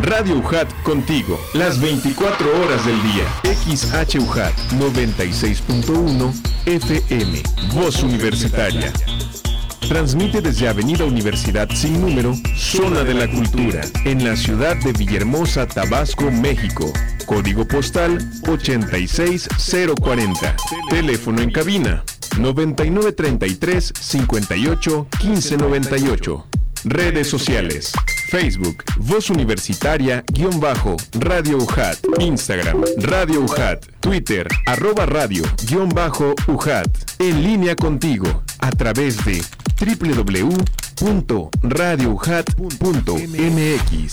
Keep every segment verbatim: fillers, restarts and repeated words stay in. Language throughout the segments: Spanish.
Radio U J A T contigo, las veinticuatro horas del día. X H U J A T noventa y seis punto uno F M, Voz Universitaria. Transmite desde Avenida Universidad Sin Número, Zona de la Cultura, en la ciudad de Villahermosa, Tabasco, México. Código postal ochenta y seis cero cuarenta. Teléfono en cabina noventa y nueve treinta y tres cincuenta y ocho quince noventa y ocho. Redes sociales: Facebook, Voz Universitaria, guión bajo, Radio U J A T, Instagram, Radio U J A T, Twitter, arroba radio, guión bajo, U J A T. En línea contigo, a través de doble u doble u doble u punto radio u j a t punto m x.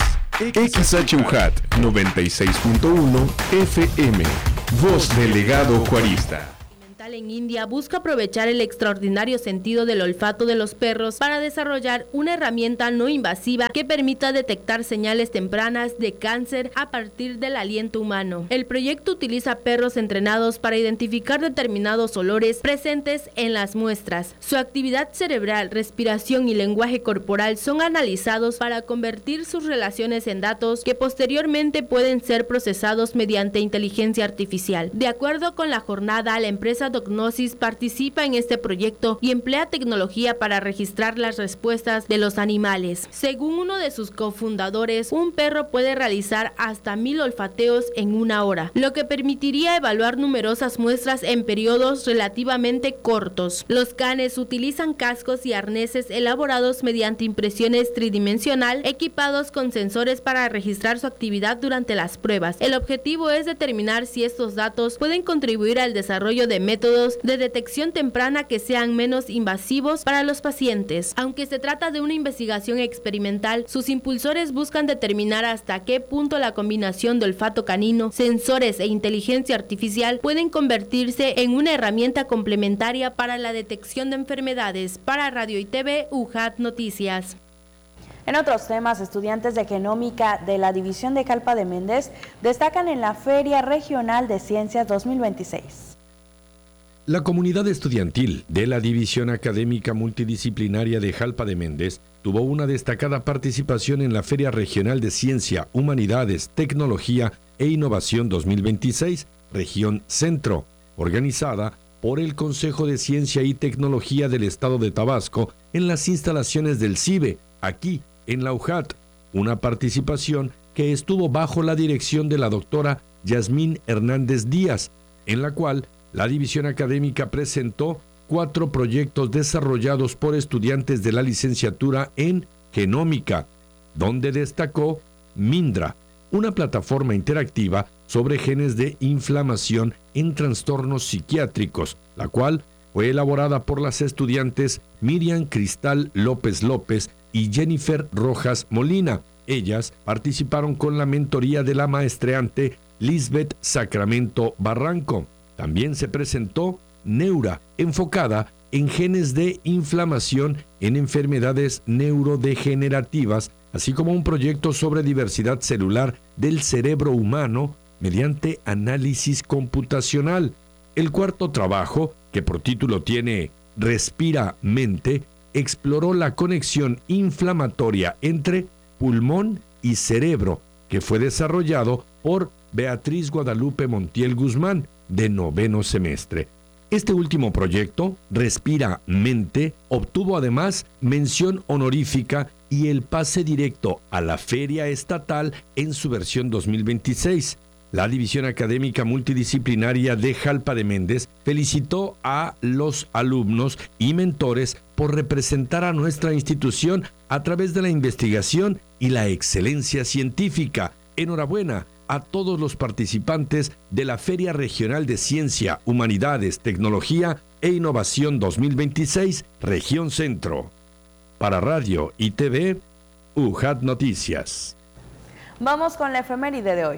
X H U J A T noventa y seis punto uno F M, Voz Delegado Juarista. En India busca aprovechar el extraordinario sentido del olfato de los perros para desarrollar una herramienta no invasiva que permita detectar señales tempranas de cáncer a partir del aliento humano. El proyecto utiliza perros entrenados para identificar determinados olores presentes en las muestras. Su actividad cerebral, respiración y lenguaje corporal son analizados para convertir sus relaciones en datos que posteriormente pueden ser procesados mediante inteligencia artificial. De acuerdo con la jornada, la empresa Gnosis participa en este proyecto y emplea tecnología para registrar las respuestas de los animales. Según uno de sus cofundadores, un perro puede realizar hasta mil olfateos en una hora, lo que permitiría evaluar numerosas muestras en periodos relativamente cortos. Los canes utilizan cascos y arneses elaborados mediante impresiones tridimensional, equipados con sensores para registrar su actividad durante las pruebas. El objetivo es determinar si estos datos pueden contribuir al desarrollo de métodos de detección temprana que sean menos invasivos para los pacientes. Aunque se trata de una investigación experimental, sus impulsores buscan determinar hasta qué punto la combinación de olfato canino, sensores e inteligencia artificial pueden convertirse en una herramienta complementaria para la detección de enfermedades. Para Radio y T V, U J A T Noticias. En otros temas, estudiantes de genómica de la División de Jalpa de Méndez destacan en la Feria Regional de Ciencias dos mil veintiséis. La comunidad estudiantil de la División Académica Multidisciplinaria de Jalpa de Méndez tuvo una destacada participación en la Feria Regional de Ciencia, Humanidades, Tecnología e Innovación dos mil veintiséis, Región Centro, organizada por el Consejo de Ciencia y Tecnología del Estado de Tabasco en las instalaciones del CIBE, aquí en la U J A T, una participación que estuvo bajo la dirección de la doctora Yasmín Hernández Díaz, en la cual la División Académica presentó cuatro proyectos desarrollados por estudiantes de la licenciatura en Genómica, donde destacó Mindra, una plataforma interactiva sobre genes de inflamación en trastornos psiquiátricos, la cual fue elaborada por las estudiantes Miriam Cristal López López y Jennifer Rojas Molina. Ellas participaron con la mentoría de la maestreante Lisbeth Sacramento Barranco. También se presentó Neura, enfocada en genes de inflamación en enfermedades neurodegenerativas, así como un proyecto sobre diversidad celular del cerebro humano mediante análisis computacional. El cuarto trabajo, que por título tiene Respira Mente, exploró la conexión inflamatoria entre pulmón y cerebro, que fue desarrollado por Beatriz Guadalupe Montiel Guzmán, de noveno semestre. Este último proyecto, Respira Mente, obtuvo además mención honorífica y el pase directo a la Feria Estatal en su versión dos mil veintiséis. La División Académica Multidisciplinaria de Jalpa de Méndez felicitó a los alumnos y mentores por representar a nuestra institución a través de la investigación y la excelencia científica. Enhorabuena a todos los participantes de la Feria Regional de Ciencia, Humanidades, Tecnología e Innovación dos mil veintiséis, Región Centro. Para Radio y T V, U J A T Noticias. Vamos con la efeméride de hoy.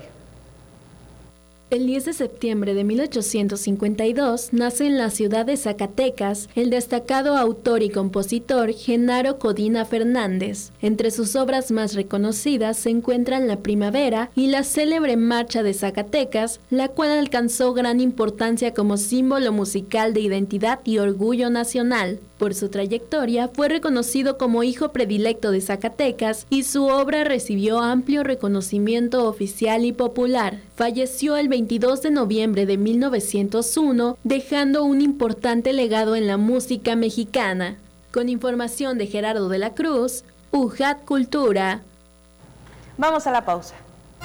El diez de septiembre de mil ochocientos cincuenta y dos nace en la ciudad de Zacatecas el destacado autor y compositor Genaro Codina Fernández. Entre sus obras más reconocidas se encuentran La Primavera y la célebre Marcha de Zacatecas, la cual alcanzó gran importancia como símbolo musical de identidad y orgullo nacional. Por su trayectoria, fue reconocido como hijo predilecto de Zacatecas y su obra recibió amplio reconocimiento oficial y popular. Falleció el veintidós de noviembre de mil novecientos uno, dejando un importante legado en la música mexicana. Con información de Gerardo de la Cruz, U J A T Cultura. Vamos a la pausa.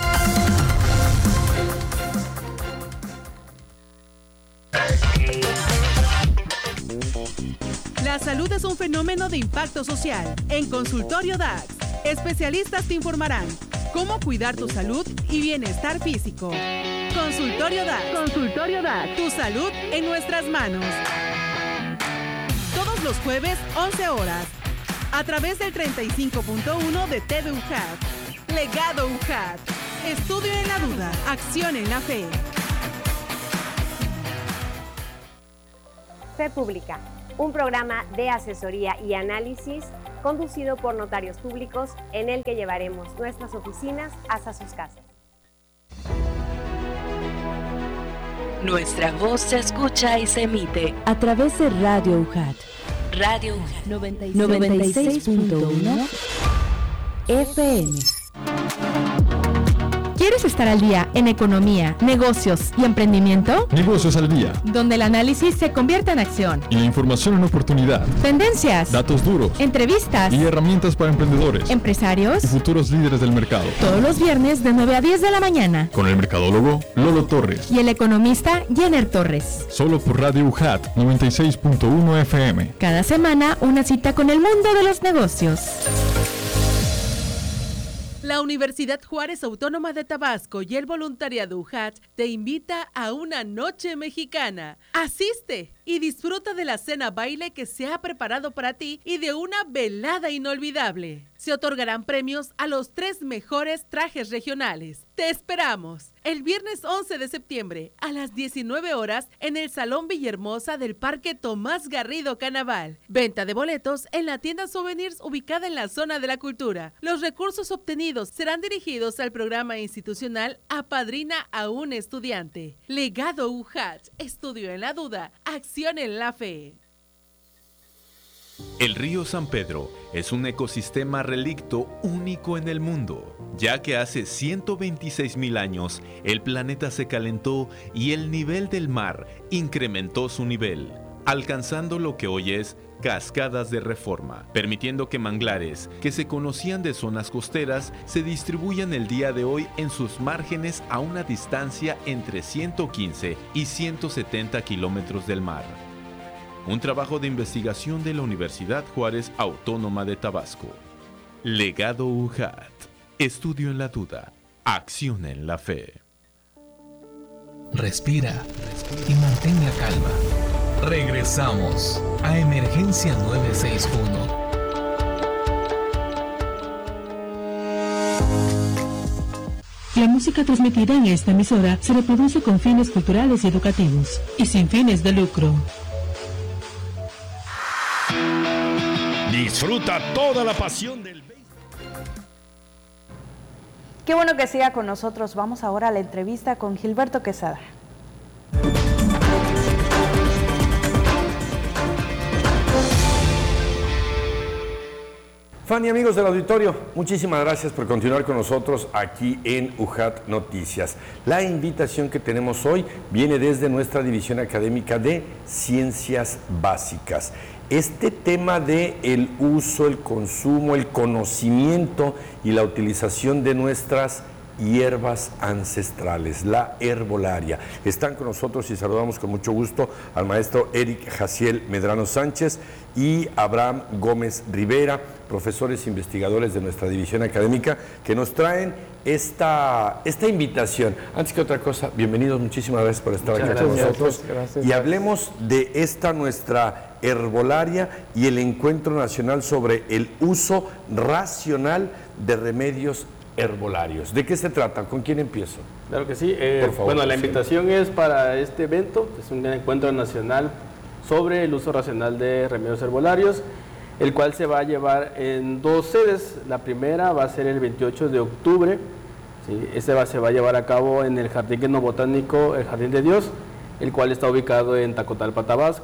La salud es un fenómeno de impacto social. En Consultorio D A X, especialistas te informarán cómo cuidar tu salud y bienestar físico. Consultorio D A X. Consultorio D A X. Tu salud en nuestras manos. Todos los jueves, once horas. A través del treinta y cinco punto uno de T V U J A T. Legado U J A T. Estudio en la duda. Acción en la fe. Fe Pública, un programa de asesoría y análisis conducido por notarios públicos en el que llevaremos nuestras oficinas hasta sus casas. Nuestra voz se escucha y se emite a través de Radio U J A T. Radio U J A T noventa y seis punto uno F M. ¿Quieres estar al día en economía, negocios y emprendimiento? Negocios al día, donde el análisis se convierte en acción y la información en oportunidad. Tendencias, datos duros, entrevistas y herramientas para emprendedores, empresarios y futuros líderes del mercado. Todos los viernes de nueve a diez de la mañana. Con el mercadólogo Lolo Torres y el economista Jenner Torres. Solo por Radio U J A T noventa y seis punto uno F M. Cada semana una cita con el mundo de los negocios. La Universidad Juárez Autónoma de Tabasco y el voluntariado U J A T te invita a una noche mexicana. Asiste y disfruta de la cena baile que se ha preparado para ti y de una velada inolvidable. Se otorgarán premios a los tres mejores trajes regionales. Te esperamos el viernes once de septiembre a las diecinueve horas en el Salón Villahermosa del Parque Tomás Garrido Canaval. Venta de boletos en la tienda Souvenirs ubicada en la zona de la cultura. Los recursos obtenidos serán dirigidos al programa institucional Apadrina a un estudiante. Legado U J A T. Estudio en la duda. Acción en la fe. El río San Pedro es un ecosistema relicto único en el mundo, ya que hace ciento veintiséis mil años el planeta se calentó y el nivel del mar incrementó su nivel, alcanzando lo que hoy es Cascadas de Reforma, permitiendo que manglares que se conocían de zonas costeras se distribuyan el día de hoy en sus márgenes a una distancia entre ciento quince y ciento setenta kilómetros del mar. Un trabajo de investigación de la Universidad Juárez Autónoma de Tabasco. Legado U J A T. Estudio en la duda. Acción en la fe. Respira, respira y mantén la calma. Regresamos a Emergencia nueve seis uno. La música transmitida en esta emisora se reproduce con fines culturales y educativos y sin fines de lucro. Disfruta toda la pasión del béisbol. Qué bueno que siga con nosotros. Vamos ahora a la entrevista con Gilberto Quesada. Fanny, amigos del auditorio, muchísimas gracias por continuar con nosotros aquí en U J A T Noticias. La invitación que tenemos hoy viene desde nuestra División Académica de Ciencias Básicas. Este tema de el uso, el consumo, el conocimiento y la utilización de nuestras hierbas ancestrales, la herbolaria. Están con nosotros y saludamos con mucho gusto al maestro Eric Jaciel Medrano Sánchez y Abraham Gómez Rivera, profesores e investigadores de nuestra división académica, que nos traen esta, esta invitación. Antes que otra cosa, bienvenidos, muchísimas gracias por estar Muchas aquí gracias, con nosotros. gracias. Y hablemos de esta nuestra herbolaria y el Encuentro Nacional sobre el uso racional de remedios herbolarios. ¿De qué se trata? ¿Con quién empiezo? Claro que sí. Eh, Por favor, bueno, la sí. invitación es para este evento, que es un encuentro nacional sobre el uso racional de remedios herbolarios, el cual se va a llevar en dos sedes. La primera va a ser el veintiocho de octubre. ¿Sí? Este va, se va a llevar a cabo en el Jardín Etnobotánico, el Jardín de Dios, el cual está ubicado en Tacotalpa, Tabasco.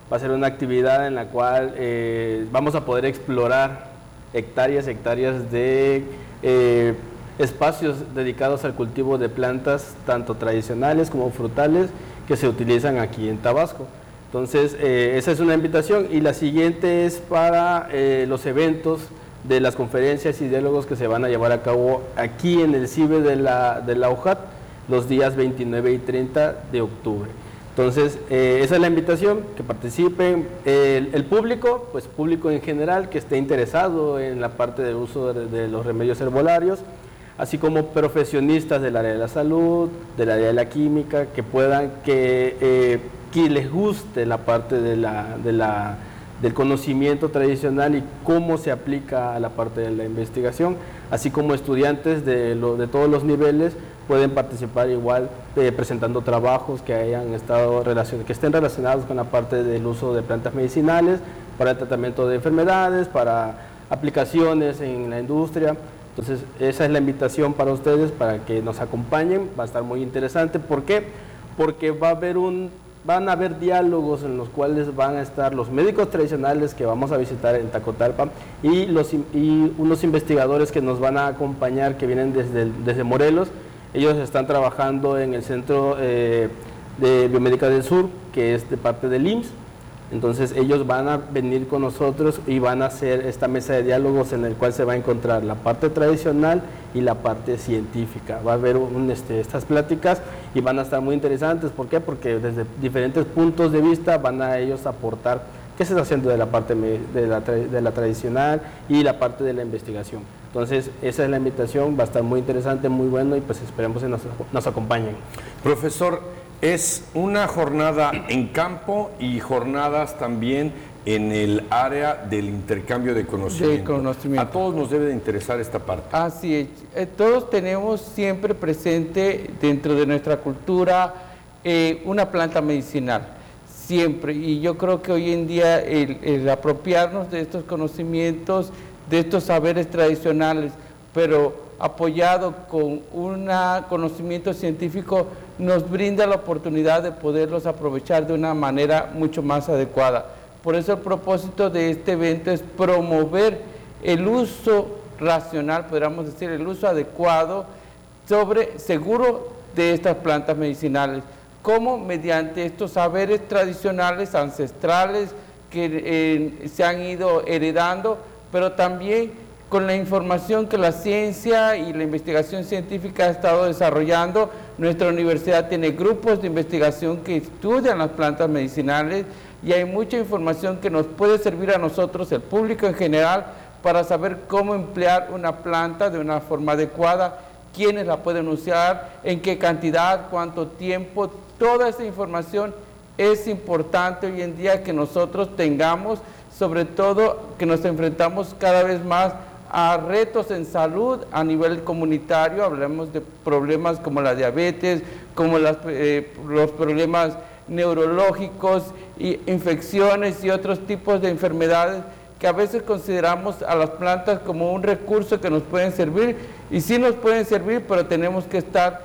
Va a ser una actividad en la cual eh, vamos a poder explorar hectáreas y hectáreas de eh, espacios dedicados al cultivo de plantas, tanto tradicionales como frutales, que se utilizan aquí en Tabasco. Entonces, eh, esa es una invitación, y la siguiente es para eh, los eventos de las conferencias y diálogos que se van a llevar a cabo aquí en el CIBE de la, de la UJAT los días veintinueve y treinta de octubre. Entonces, eh, esa es la invitación, que participen el, el público, pues público en general que esté interesado en la parte del uso de, de los remedios herbolarios, así como profesionistas del área de la salud, del área de la química, que puedan, que, eh, que les guste la parte de la, de la, del conocimiento tradicional y cómo se aplica a la parte de la investigación, así como estudiantes de, lo, de todos los niveles pueden participar igual eh, presentando trabajos que hayan estado relacion- que estén relacionados con la parte del uso de plantas medicinales para el tratamiento de enfermedades, para aplicaciones en la industria. Entonces, esa es la invitación para ustedes, para que nos acompañen. Va a estar muy interesante. ¿Por qué? Porque va a haber un, van a haber diálogos en los cuales van a estar los médicos tradicionales que vamos a visitar en Tacotalpa y, los, y unos investigadores que nos van a acompañar, que vienen desde, desde Morelos. Ellos están trabajando en el Centro eh, de Biomédica del Sur, que es de parte del I M S S. Entonces ellos van a venir con nosotros y van a hacer esta mesa de diálogos en el cual se va a encontrar la parte tradicional y la parte científica. Va a haber un, este, estas pláticas y van a estar muy interesantes. ¿Por qué? Porque desde diferentes puntos de vista van a ellos aportar qué se está haciendo de la parte de la, de la tradicional y la parte de la investigación. Entonces, esa es la invitación, va a estar muy interesante, muy bueno, y pues esperemos que nos, nos acompañen. Profesor, es una jornada en campo y jornadas también en el área del intercambio de conocimiento. De conocimiento. A todos nos debe de interesar esta parte. Así es. Eh, todos tenemos siempre presente dentro de nuestra cultura eh, una planta medicinal. Siempre. Y yo creo que hoy en día el, el apropiarnos de estos conocimientos, de estos saberes tradicionales, pero apoyado con un conocimiento científico, nos brinda la oportunidad de poderlos aprovechar de una manera mucho más adecuada. Por eso el propósito de este evento es promover el uso racional, podríamos decir, el uso adecuado, sobre seguro de estas plantas medicinales, como mediante estos saberes tradicionales, ancestrales, que eh, se han ido heredando, pero también con la información que la ciencia y la investigación científica ha estado desarrollando. Nuestra universidad tiene grupos de investigación que estudian las plantas medicinales y hay mucha información que nos puede servir a nosotros, el público en general, para saber cómo emplear una planta de una forma adecuada, quiénes la pueden usar, en qué cantidad, cuánto tiempo. Toda esa información es importante hoy en día que nosotros tengamos, sobre todo que nos enfrentamos cada vez más a retos en salud a nivel comunitario. Hablamos de problemas como la diabetes, como las, eh, los problemas neurológicos, y infecciones y otros tipos de enfermedades que a veces consideramos a las plantas como un recurso que nos pueden servir, y sí nos pueden servir, pero tenemos que estar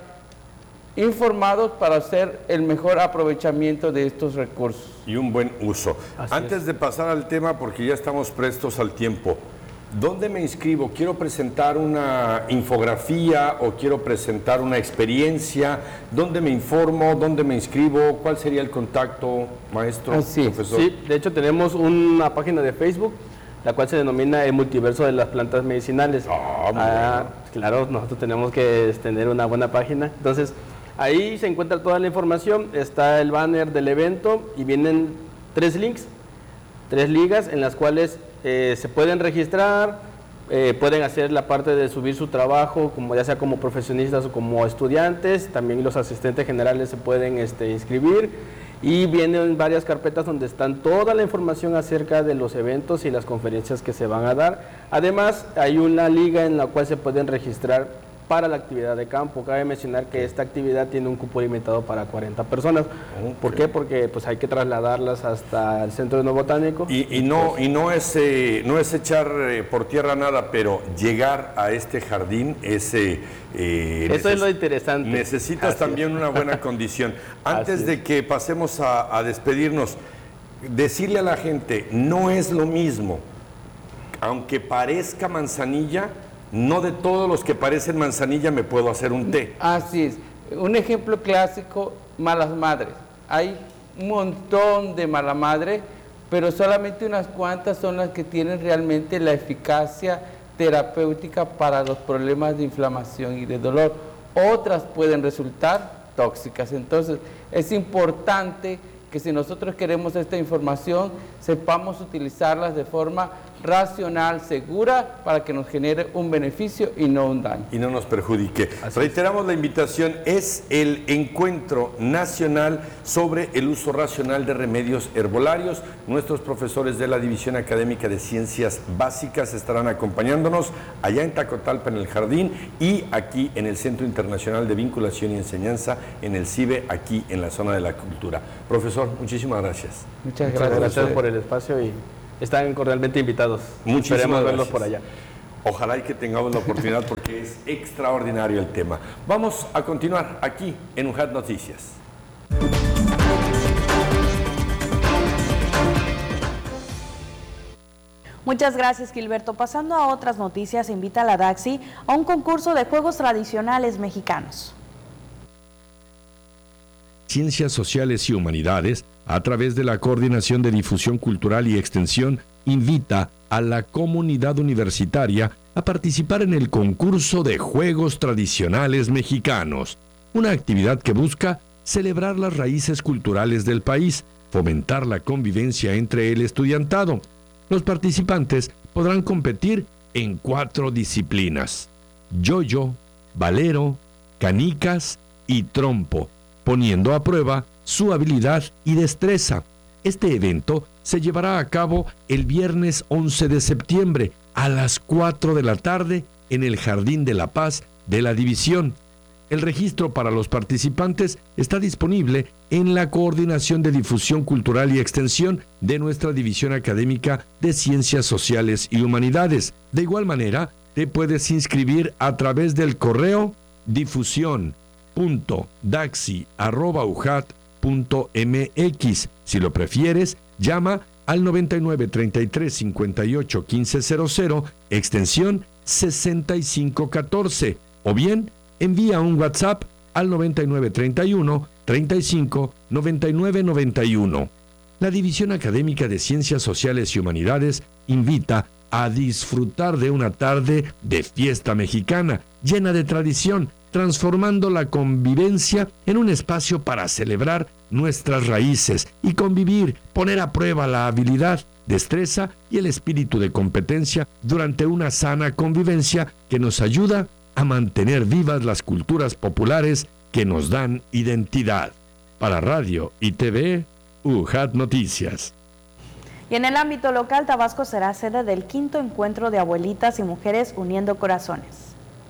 informados para hacer el mejor aprovechamiento de estos recursos. Y un buen uso. Así Antes es. de pasar al tema, porque ya estamos prestos al tiempo, ¿dónde me inscribo? ¿Quiero presentar una infografía o quiero presentar una experiencia? ¿Dónde me informo? ¿Dónde me inscribo? ¿Cuál sería el contacto, maestro, Así, profesor? Sí, de hecho tenemos una página de Facebook, la cual se denomina El Multiverso de las Plantas Medicinales. Ah, muy ah, bueno. Claro, nosotros tenemos que tener una buena página. Entonces, ahí se encuentra toda la información, está el banner del evento y vienen tres links, tres ligas en las cuales eh, se pueden registrar, eh, pueden hacer la parte de subir su trabajo, como ya sea como profesionistas o como estudiantes. También los asistentes generales se pueden este, inscribir, y vienen varias carpetas donde están toda la información acerca de los eventos y las conferencias que se van a dar. Además, hay una liga en la cual se pueden registrar para la actividad de campo. Cabe mencionar que esta actividad tiene un cupo limitado para cuarenta personas. Okay. ¿Por qué? Porque pues hay que trasladarlas hasta el Centro Etnobotánico. Y, y, no, pues, y no, es, eh, no es echar eh, por tierra nada, pero llegar a este jardín es... Eh, Eso es lo interesante. Necesitas Así también es. una buena condición. Antes de que pasemos a, a despedirnos, decirle a la gente, no es lo mismo, aunque parezca manzanilla, no de todos los que parecen manzanilla me puedo hacer un té. Así es. Un ejemplo clásico, malas madres. Hay un montón de mala madre, pero solamente unas cuantas son las que tienen realmente la eficacia terapéutica para los problemas de inflamación y de dolor. Otras pueden resultar tóxicas. Entonces, es importante que si nosotros queremos esta información, sepamos utilizarlas de forma racional, segura, para que nos genere un beneficio y no un daño. Y no nos perjudique. Así Reiteramos es. La invitación, es el Encuentro Nacional sobre el Uso Racional de Remedios Herbolarios. Nuestros profesores de la División Académica de Ciencias Básicas estarán acompañándonos allá en Tacotalpa, en el Jardín, y aquí en el Centro Internacional de Vinculación y Enseñanza, en el CIBE, aquí en la zona de la cultura. Profesor, muchísimas gracias. Muchas gracias, Muchas gracias por el espacio y están cordialmente invitados. Muchísimas Esperemos verlos gracias. por allá. Ojalá y que tengamos la oportunidad porque es extraordinario el tema. Vamos a continuar aquí en U J A T Noticias. Muchas gracias, Gilberto. Pasando a otras noticias, invita a la DAXI a un concurso de juegos tradicionales mexicanos. Ciencias Sociales y Humanidades, a través de la Coordinación de Difusión Cultural y Extensión, invita a la comunidad universitaria a participar en el concurso de Juegos Tradicionales Mexicanos, una actividad que busca celebrar las raíces culturales del país, fomentar la convivencia entre el estudiantado. Los participantes podrán competir en cuatro disciplinas: yoyo, valero, canicas y trompo, poniendo a prueba su habilidad y destreza. Este evento se llevará a cabo el viernes once de septiembre a las cuatro de la tarde en el Jardín de la Paz de la División. El registro para los participantes está disponible en la Coordinación de Difusión Cultural y Extensión de nuestra División Académica de Ciencias Sociales y Humanidades. De igual manera, te puedes inscribir a través del correo difusión punto daxi arroba ujat punto mx. Si lo prefieres, llama al noventa y nueve, treinta y tres, cincuenta y ocho, quince cero cero, extensión sesenta y cinco catorce, o bien envía un WhatsApp al noventa y nueve, treinta y uno, treinta y cinco, noventa y nueve, noventa y uno. La División Académica de Ciencias Sociales y Humanidades invita a disfrutar de una tarde de fiesta mexicana llena de tradición, transformando la convivencia en un espacio para celebrar nuestras raíces y convivir, poner a prueba la habilidad, destreza y el espíritu de competencia durante una sana convivencia que nos ayuda a mantener vivas las culturas populares que nos dan identidad. Para Radio y T V, U J A T Noticias. Y en el ámbito local, Tabasco será sede del quinto encuentro de abuelitas y mujeres uniendo corazones.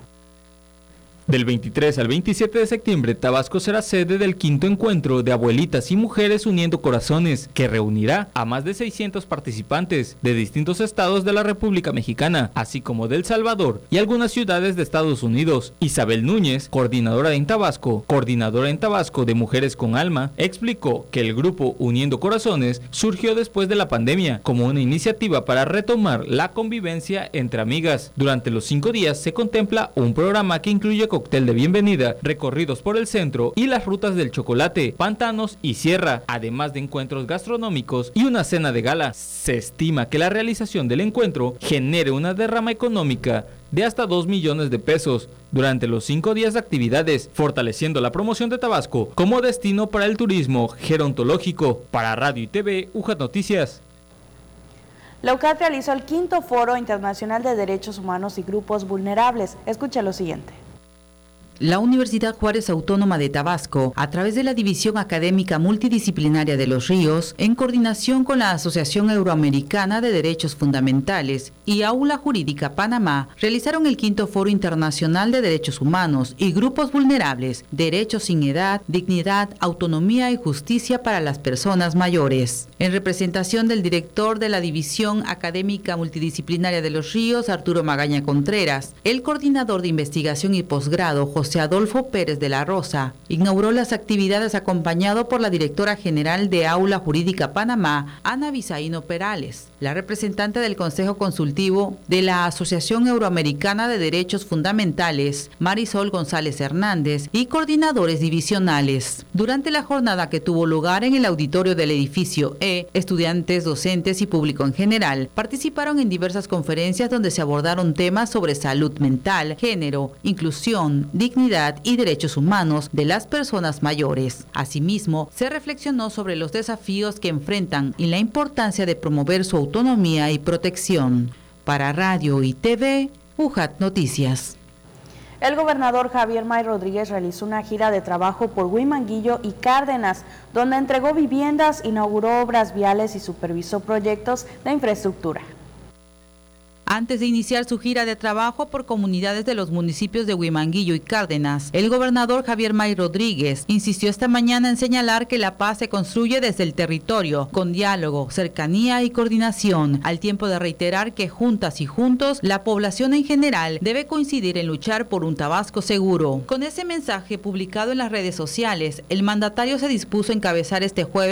Del veintitrés al veintisiete de septiembre, Tabasco será sede del quinto encuentro de abuelitas y mujeres uniendo corazones, que reunirá a más de seiscientos participantes de distintos estados de la República Mexicana, así como de El Salvador y algunas ciudades de Estados Unidos. Isabel Núñez, coordinadora en Tabasco, coordinadora en Tabasco de Mujeres con Alma, explicó que el grupo Uniendo Corazones surgió después de la pandemia como una iniciativa para retomar la convivencia entre amigas. Durante los cinco días se contempla un programa que incluye cóctel de bienvenida, recorridos por el centro y las rutas del chocolate, pantanos y sierra, además de encuentros gastronómicos y una cena de gala. Se estima que la realización del encuentro genere una derrama económica de hasta dos millones de pesos durante los cinco días de actividades, fortaleciendo la promoción de Tabasco como destino para el turismo gerontológico. Para Radio y T V, U J A T Noticias. La U C A T realizó el quinto Foro Internacional de Derechos Humanos y Grupos Vulnerables. Escucha lo siguiente. La Universidad Juárez Autónoma de Tabasco, a través de la División Académica Multidisciplinaria de Los Ríos, en coordinación con la Asociación Euroamericana de Derechos Fundamentales y Aula Jurídica Panamá, realizaron el quinto Foro Internacional de Derechos Humanos y Grupos Vulnerables, Derechos sin Edad, Dignidad, Autonomía y Justicia para las Personas Mayores. En representación del director de la División Académica Multidisciplinaria de Los Ríos, Arturo Magaña Contreras, el coordinador de investigación y posgrado, José José Adolfo Pérez de la Rosa, inauguró las actividades acompañado por la directora general de Aula Jurídica Panamá, Ana Visaíno Perales, la representante del Consejo Consultivo de la Asociación Euroamericana de Derechos Fundamentales, Marisol González Hernández, y coordinadores divisionales. Durante la jornada que tuvo lugar en el auditorio del edificio E, estudiantes, docentes y público en general participaron en diversas conferencias donde se abordaron temas sobre salud mental, género, inclusión, dignidad y derechos humanos de las personas mayores. Asimismo, se reflexionó sobre los desafíos que enfrentan y la importancia de promover su autonomía y protección. Para Radio y T V, UJAT Noticias. El gobernador Javier May Rodríguez realizó una gira de trabajo por Huimanguillo y Cárdenas, donde entregó viviendas, inauguró obras viales y supervisó proyectos de infraestructura. Antes de iniciar su gira de trabajo por comunidades de los municipios de Huimanguillo y Cárdenas, el gobernador Javier May Rodríguez insistió esta mañana en señalar que la paz se construye desde el territorio, con diálogo, cercanía y coordinación, al tiempo de reiterar que juntas y juntos, la población en general debe coincidir en luchar por un Tabasco seguro. Con ese mensaje publicado en las redes sociales, el mandatario se dispuso a encabezar este jueves